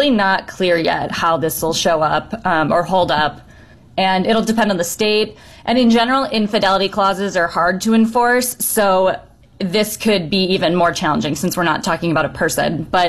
really not clear yet how this will show up or hold up. And it'll depend on the state. And in general, infidelity clauses are hard to enforce. So this could be even more challenging since we're not talking about a person. But